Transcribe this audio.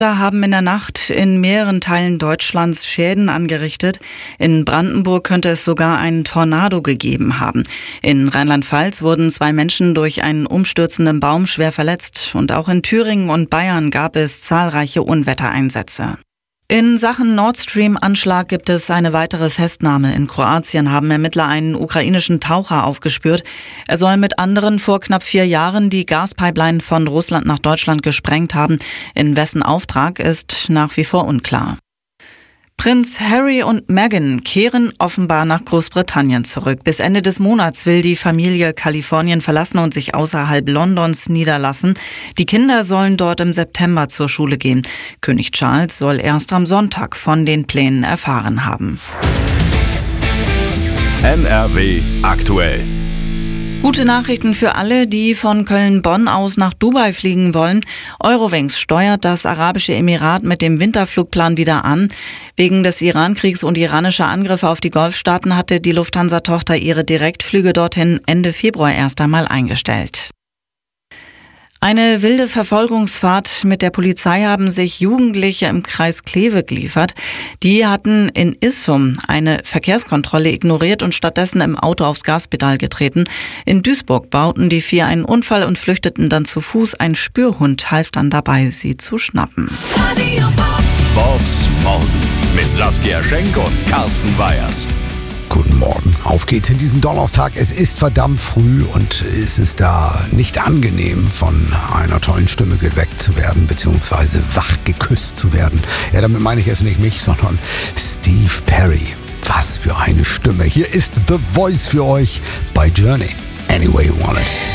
Haben in der Nacht in mehreren Teilen Deutschlands Schäden angerichtet. In Brandenburg könnte es sogar einen Tornado gegeben haben. In Rheinland-Pfalz wurden 2 Menschen durch einen umstürzenden Baum schwer verletzt. Und auch in Thüringen und Bayern gab es zahlreiche Unwettereinsätze. In Sachen Nord Stream-Anschlag gibt es eine weitere Festnahme. In Kroatien haben Ermittler einen ukrainischen Taucher aufgespürt. Er soll mit anderen vor knapp 4 Jahren die Gaspipeline von Russland nach Deutschland gesprengt haben. In wessen Auftrag ist nach wie vor unklar. Prinz Harry und Meghan kehren offenbar nach Großbritannien zurück. Bis Ende des Monats will die Familie Kalifornien verlassen und sich außerhalb Londons niederlassen. Die Kinder sollen dort im September zur Schule gehen. König Charles soll erst am Sonntag von den Plänen erfahren haben. NRW aktuell. Gute Nachrichten für alle, die von Köln-Bonn aus nach Dubai fliegen wollen. Eurowings steuert das Arabische Emirat mit dem Winterflugplan wieder an. Wegen des Irankriegs und iranischer Angriffe auf die Golfstaaten hatte die Lufthansa-Tochter ihre Direktflüge dorthin Ende Februar erst einmal eingestellt. Eine wilde Verfolgungsfahrt mit der Polizei haben sich Jugendliche im Kreis Kleve geliefert. Die hatten in Issum eine Verkehrskontrolle ignoriert und stattdessen im Auto aufs Gaspedal getreten. In Duisburg bauten die 4 einen Unfall und flüchteten dann zu Fuß. Ein Spürhund half dann dabei, sie zu schnappen. Bobs Morgen mit Saskia Schenk und Carsten Weyers. Guten Morgen. Auf geht's in diesen Donnerstag. Es ist verdammt früh und es ist da nicht angenehm, von einer tollen Stimme geweckt zu werden, beziehungsweise wach geküsst zu werden. Ja, damit meine ich jetzt nicht mich, sondern Steve Perry. Was für eine Stimme. Hier ist The Voice für euch bei Journey. Any way you want it.